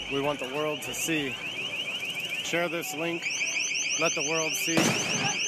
we want the world to see. Share this link. Let the world see.